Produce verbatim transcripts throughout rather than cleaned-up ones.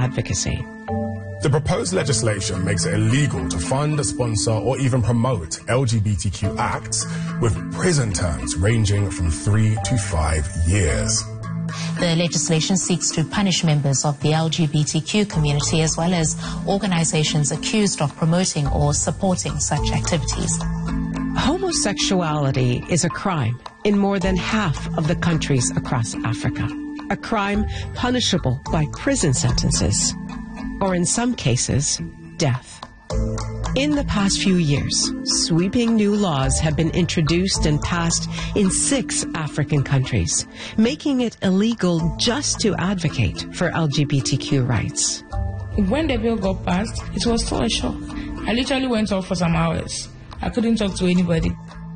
advocacy. The proposed legislation makes it illegal to fund, sponsor, or even promote L G B T Q acts with prison terms ranging from three to five years. The legislation seeks to punish members of the L G B T Q community as well as organizations accused of promoting or supporting such activities. Homosexuality is a crime in more than half of the countries across Africa. A crime punishable by prison sentences, or in some cases, death. In the past few years, sweeping new laws have been introduced and passed in six African countries, making it illegal just to advocate for L G B T Q rights. When the bill got passed, it was still a shock. I literally went off for some hours. I couldn't talk to anybody.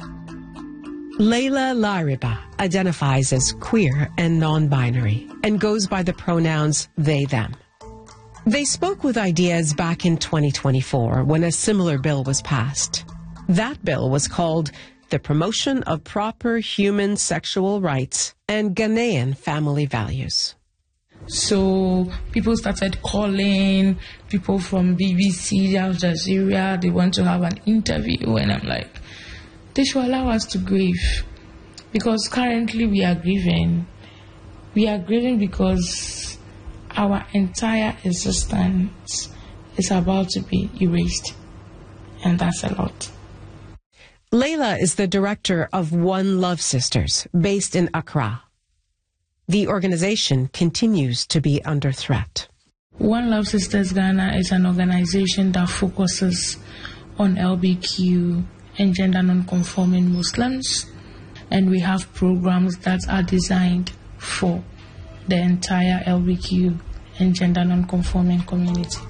Layla Lariba identifies as queer and non-binary and goes by the pronouns they, them. They spoke with Ideas back in twenty twenty-four when a similar bill was passed. That bill was called the Promotion of Proper Human Sexual Rights and Ghanaian Family Values. So people started calling, people from B B C, Al Jazeera, they want to have an interview, and I'm like, they should allow us to grieve, because currently we are grieving. We are grieving because our entire existence is about to be erased, and that's a lot. Layla is the director of One Love Sisters, based in Accra. The organization continues to be under threat. One Love Sisters Ghana is an organization that focuses on L G B T Q and gender non-conforming Muslims, and we have programs that are designed for the entire L G B T Q and gender non-conforming community.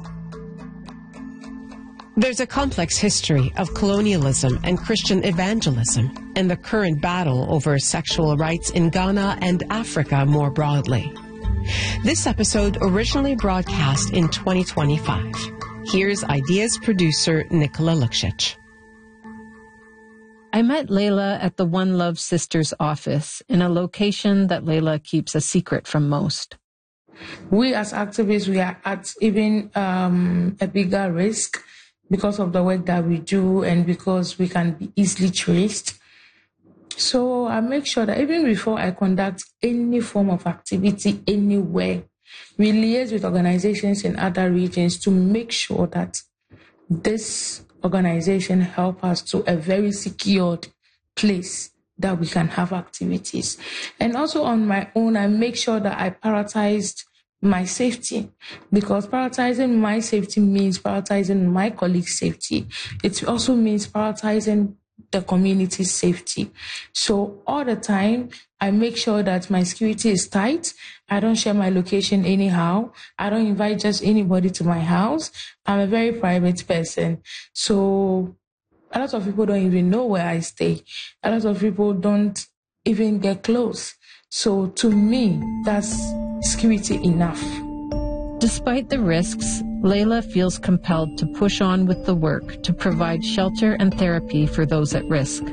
There's a complex history of colonialism and Christian evangelism and the current battle over sexual rights in Ghana and Africa more broadly. This episode originally broadcast in twenty twenty-five. Here's Ideas producer Nicola Luksic. I met Layla at the One Love Sisters office in a location that Layla keeps a secret from most. We as activists, we are at even um, a bigger risk because of the work that we do and because we can be easily traced. So I make sure that even before I conduct any form of activity anywhere, we liaise with organizations in other regions to make sure that this organization help us to a very secured place that we can have activities. And also on my own, I make sure that I prioritized my safety, because prioritizing my safety means prioritizing my colleagues' safety. It also means prioritizing the community's safety. So all the time, I make sure that my security is tight. I don't share my location anyhow. I don't invite just anybody to my house. I'm a very private person. So a lot of people don't even know where I stay. A lot of people don't even get close. So to me, that's security enough. Despite the risks, Layla feels compelled to push on with the work to provide shelter and therapy for those at risk.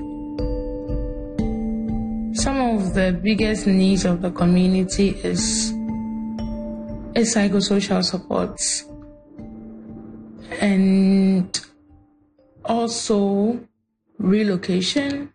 Some of the biggest needs of the community is, is psychosocial supports and also relocation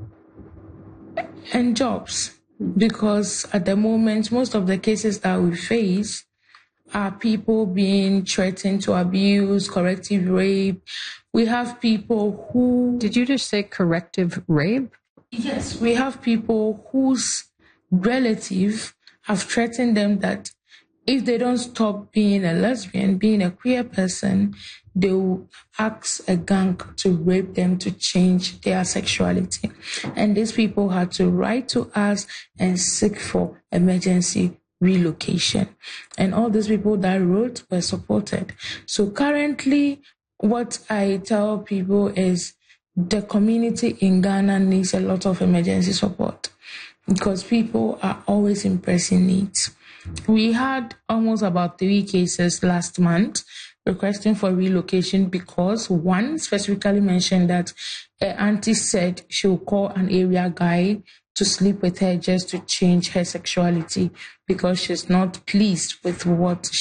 and jobs. Because at the moment, most of the cases that we face are people being threatened to abuse, corrective rape. We have people who... Did you just say corrective rape? Yes, we have people whose relative have threatened them that if they don't stop being a lesbian, being a queer person, they will ask a gang to rape them to change their sexuality. And these people had to write to us and seek for emergency relocation. And all these people that wrote were supported. So currently, what I tell people is the community in Ghana needs a lot of emergency support because people are always in pressing needs. We had almost about three cases last month requesting for relocation because one specifically mentioned that her auntie said she will call an area guy to sleep with her just to change her sexuality because she's not pleased with what